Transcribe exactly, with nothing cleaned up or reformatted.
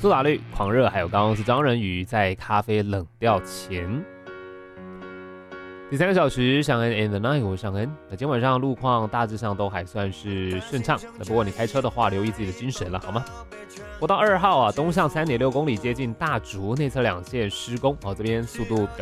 苏打绿、狂热，还有刚刚是张仁宇在咖啡冷掉前。第三个小时，尚恩 and the night， 我是尚恩。那今天晚上路况大致上都还算是顺畅，那不过你开车的话，留意自己的精神了，好吗？国道二号啊，东向三点六公里，接近大竹内侧两线施工，哦，这边速度比较